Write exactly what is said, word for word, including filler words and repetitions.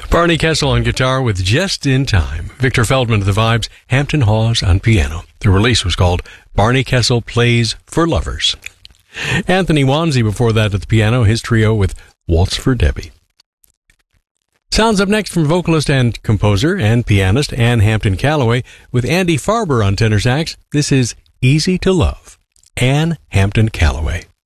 Barney Kessel on guitar with Just in Time. Victor Feldman of the Vibes, Hampton Hawes on piano. The release was called Barney Kessel Plays for Lovers. Anthony Wanzi before that at the piano, his trio with Waltz for Debbie. Sounds up next from vocalist and composer and pianist Ann Hampton Callaway with Andy Farber on tenor sax. This is Easy to Love. Ann Hampton Callaway.